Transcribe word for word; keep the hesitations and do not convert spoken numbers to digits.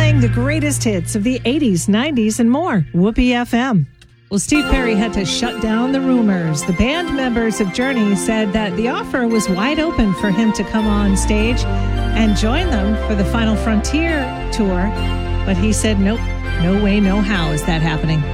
playing the greatest hits of the eighties, nineties, and more. Whoopee F M. Well, Steve Perry had to shut down the rumors. The band members of Journey said that the offer was wide open for him to come on stage and join them for the Final Frontier tour. But he said, nope, no way, no how is that happening.